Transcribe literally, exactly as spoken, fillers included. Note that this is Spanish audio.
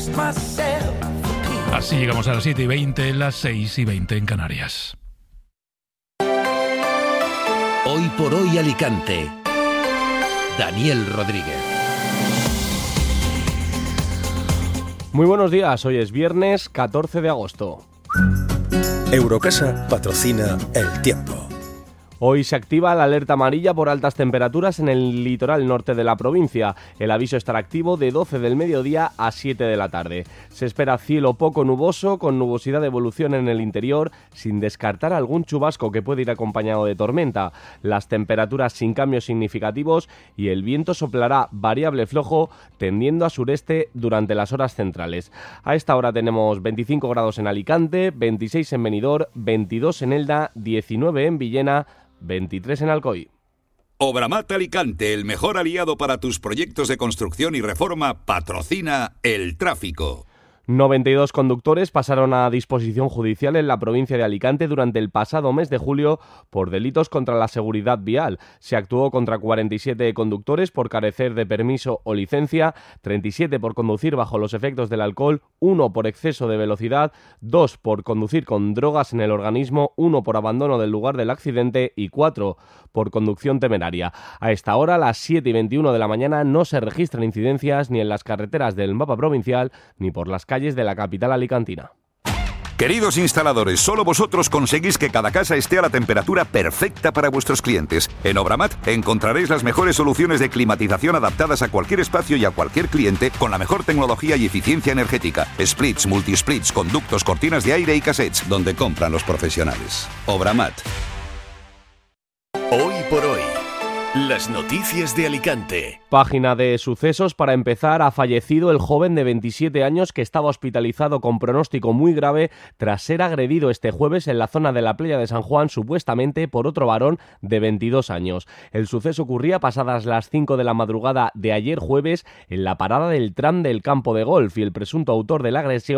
Así llegamos a las siete y veinte, las seis y veinte en Canarias. Hoy por hoy Alicante. Daniel Rodríguez. Muy buenos días, hoy es viernes catorce de agosto. Eurocasa patrocina el tiempo. Hoy se activa la alerta amarilla por altas temperaturas en el litoral norte de la provincia. El aviso estará activo de doce del mediodía a siete de la tarde. Se espera cielo poco nuboso, con nubosidad de evolución en el interior, sin descartar algún chubasco que puede ir acompañado de tormenta. Las temperaturas sin cambios significativos y el viento soplará variable flojo, tendiendo a sureste durante las horas centrales. A esta hora tenemos veinticinco grados en Alicante, veintiséis en Benidorm, veintidós en Elda, diecinueve en Villena, veintitrés en Alcoy. Obramat Alicante, el mejor aliado para tus proyectos de construcción y reforma, patrocina el tráfico. noventa y dos conductores pasaron a disposición judicial en la provincia de Alicante durante el pasado mes de julio por delitos contra la seguridad vial. Se actuó contra cuarenta y siete conductores por carecer de permiso o licencia, treinta y siete por conducir bajo los efectos del alcohol, uno por exceso de velocidad, dos por conducir con drogas en el organismo, uno por abandono del lugar del accidente y cuatro por conducción temeraria. A esta hora, a las siete y veintiuno de la mañana, no se registran incidencias ni en las carreteras del mapa provincial ni por las calles de la capital alicantina. Queridos instaladores, solo vosotros conseguís que cada casa esté a la temperatura perfecta para vuestros clientes. En Obramat encontraréis las mejores soluciones de climatización adaptadas a cualquier espacio y a cualquier cliente con la mejor tecnología y eficiencia energética. Splits, multisplits, conductos, cortinas de aire y cassettes, donde compran los profesionales. Obramat. Hoy por hoy. Las noticias de Alicante. Página de sucesos. Para empezar, ha fallecido el joven de veintisiete años que estaba hospitalizado con pronóstico muy grave tras ser agredido este jueves en la zona de la playa de San Juan, supuestamente por otro varón de veintidós años. El suceso ocurría pasadas las cinco de la madrugada de ayer jueves en la parada del tram del campo de golf y el presunto autor de la agresión